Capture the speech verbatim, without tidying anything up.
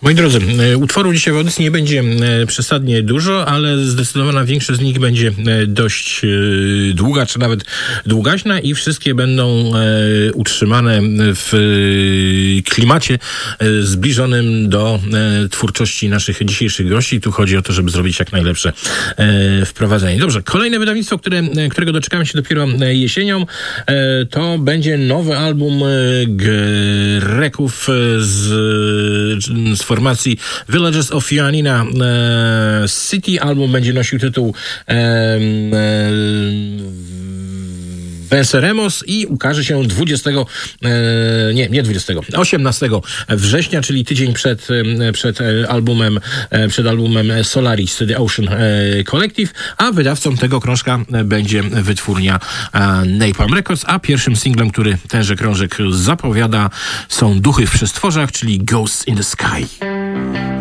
Moi drodzy, utworów dzisiaj w audycji nie będzie przesadnie dużo, ale zdecydowana większość z nich będzie dość długa, czy nawet długaśna i wszystkie będą utrzymane w klimacie zbliżonym do twórczości naszych dzisiejszych gości. Tu chodzi o to, żeby zrobić jak najlepsze wprowadzenie. Dobrze, kolejne wydawnictwo, które, którego doczekamy się dopiero jesienią, to będzie nowy album Greków z, z formacji Villages of Ioannina City. Album będzie nosił tytuł e, e, Venceremos i ukaże się dwudziestego, e, nie, nie dwudziestego, osiemnastego września, czyli tydzień przed, przed albumem, przed albumem Solaris, The Ocean Collective, a wydawcą tego krążka będzie wytwórnia Napalm Records, a pierwszym singlem, który tenże krążek zapowiada, są Duchy w przestworzach, czyli Ghosts in the Sky.